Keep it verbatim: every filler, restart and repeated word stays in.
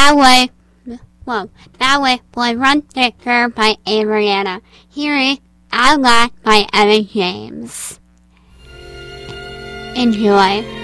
That way, whoa, that way, boy, run thicker by Adriana. Hearing Outlast by Evan James. Enjoy.